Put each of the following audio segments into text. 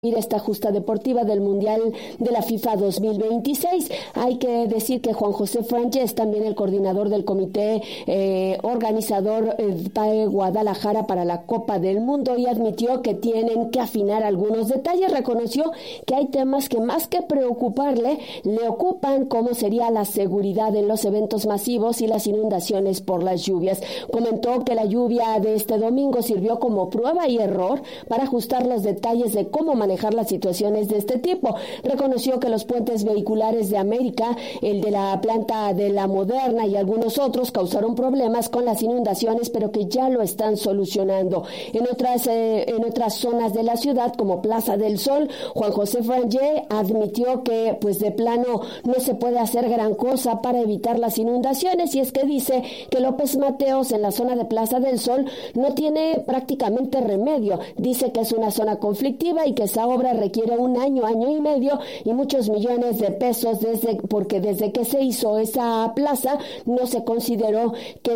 esta justa deportiva del Mundial de la FIFA 2026. Hay que decir que Juan José Frangé es también el coordinador del comité organizador de Guadalajara para la Copa del Mundo y admitió que tienen que afinar algunos detalles. Reconoció que hay temas que más que preocuparle, le ocupan, como sería la seguridad en los eventos masivos y las inundaciones por las lluvias. Comentó que la lluvia de este domingo sirvió como prueba y error para ajustar los detalles de cómo manejar las situaciones de este tipo. Reconoció que los puentes vehiculares de América, el de la planta de La Moderna y algunos otros causaron problemas con las inundaciones, pero que ya lo están solucionando. En otras zonas de la ciudad, como Plaza del Sol, Juan José Frangé admitió que pues de plano no se puede hacer gran cosa para evitar las inundaciones, y es que dice que López Mateos en la zona de Plaza del Sol no tiene prácticamente remedio. Dice que es una zona conflictiva y que esa obra requiere un año y medio y muchos millones de pesos porque desde que se hizo esa plaza no se consideró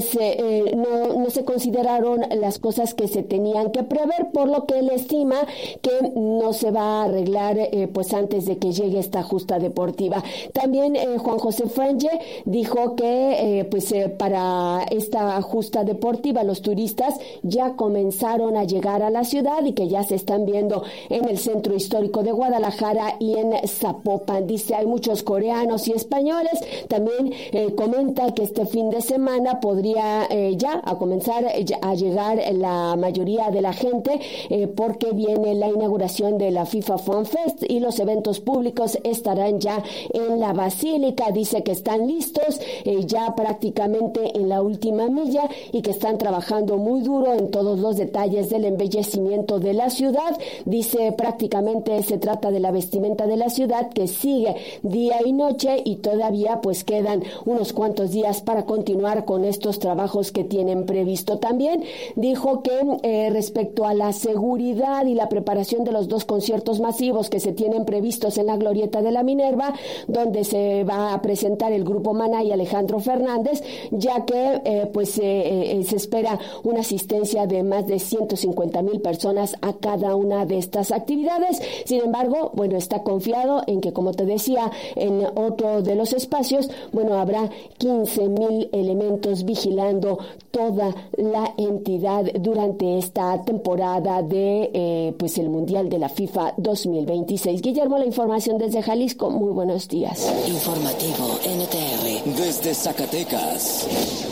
no se consideraron las cosas que se tenían que prever, por lo que él estima que no se va a arreglar pues antes de que llegue esta justa deportiva. También Juan José Frangé dijo que para esta justa deportiva los turistas ya comenzaron a llegar a la ciudad y que ya se están viendo en el centro histórico de Guadalajara y en Zapopan. Dice, hay muchos coreanos y españoles. También comenta que este fin de semana podría comenzar a llegar la mayoría de la gente porque viene la inauguración de la FIFA Fan Fest y los eventos públicos estarán ya en la Basílica. Dice que están listos ya prácticamente en la última milla y que están trabajando muy duro en todos los detalles del embellecimiento de la ciudad. Dice, prácticamente se trata de la vestimenta de la ciudad que sigue día y noche y todavía pues quedan unos cuantos días para continuar con estos trabajos que tienen previsto. También dijo que respecto a la seguridad y la preparación de los 2 conciertos masivos que se tienen previstos en la Glorieta de la Minerva, donde se va a presentar el grupo Maná y Alejandro Fernández, ya que se espera una asistencia de más de 150,000 personas a cada una de estas actividades. Sin embargo, está confiado en que, como te decía, en otro de los espacios, habrá 15,000 elementos vigilando toda la entidad durante esta temporada de el Mundial de la FIFA 2026. Guillermo, la información desde Jalisco. Muy buenos días. Informativo NTR desde Zacatecas.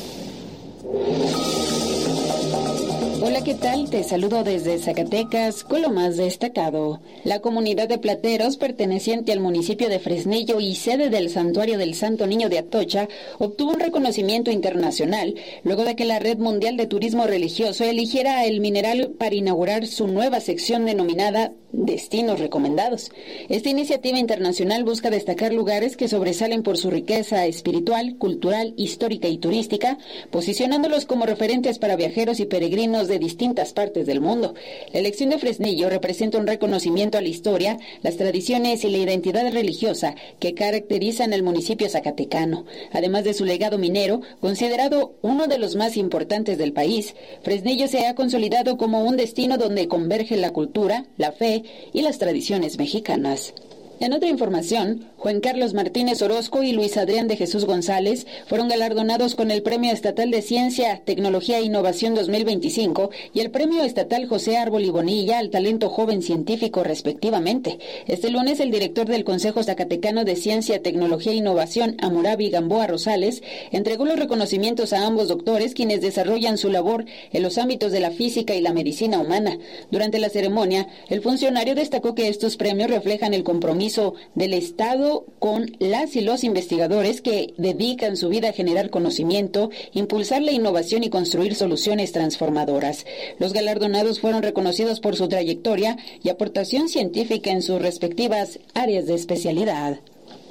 Hola, ¿qué tal? Te saludo desde Zacatecas con lo más destacado. La comunidad de plateros perteneciente al municipio de Fresnillo y sede del Santuario del Santo Niño de Atocha obtuvo un reconocimiento internacional luego de que la Red Mundial de Turismo Religioso eligiera el mineral para inaugurar su nueva sección denominada Destinos Recomendados. Esta iniciativa internacional busca destacar lugares que sobresalen por su riqueza espiritual, cultural, histórica y turística, posicionándolos como referentes para viajeros y peregrinos de distintas partes del mundo. La elección de Fresnillo representa un reconocimiento a la historia, las tradiciones y la identidad religiosa que caracterizan al municipio zacatecano. Además de su legado minero, considerado uno de los más importantes del país, Fresnillo se ha consolidado como un destino donde converge la cultura, la fe y las tradiciones mexicanas. En otra información, Juan Carlos Martínez Orozco y Luis Adrián de Jesús González fueron galardonados con el Premio Estatal de Ciencia, Tecnología e Innovación 2025 y el Premio Estatal José Árbol y Bonilla al Talento Joven Científico, respectivamente. Este lunes, el director del Consejo Zacatecano de Ciencia, Tecnología e Innovación, Hammurabi Gamboa Rosales, entregó los reconocimientos a ambos doctores, quienes desarrollan su labor en los ámbitos de la física y la medicina humana. Durante la ceremonia, el funcionario destacó que estos premios reflejan el compromiso del Estado con las y los investigadores que dedican su vida a generar conocimiento, impulsar la innovación y construir soluciones transformadoras. Los galardonados fueron reconocidos por su trayectoria y aportación científica en sus respectivas áreas de especialidad.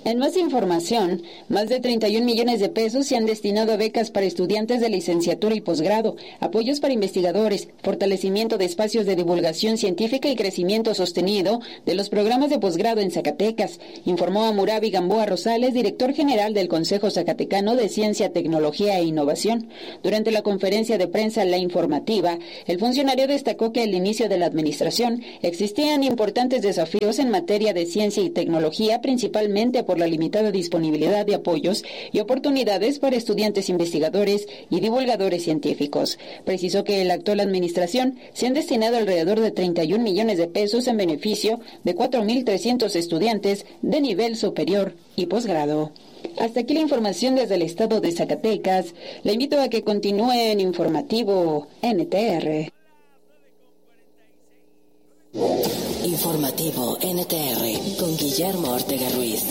En más información, más de 31 millones de pesos se han destinado a becas para estudiantes de licenciatura y posgrado, apoyos para investigadores, fortalecimiento de espacios de divulgación científica y crecimiento sostenido de los programas de posgrado en Zacatecas, informó Hammurabi Gamboa Rosales, director general del Consejo Zacatecano de Ciencia, Tecnología e Innovación. Durante la conferencia de prensa La Informativa, el funcionario destacó que al inicio de la administración existían importantes desafíos en materia de ciencia y tecnología, principalmente por la limitada disponibilidad de apoyos y oportunidades para estudiantes investigadores y divulgadores científicos. Precisó que en la actual administración se han destinado alrededor de 31 millones de pesos en beneficio de 4.300 estudiantes de nivel superior y posgrado. Hasta aquí la información desde el estado de Zacatecas. Le invito a que continúe en Informativo NTR. Informativo NTR con Guillermo Ortega Ruiz.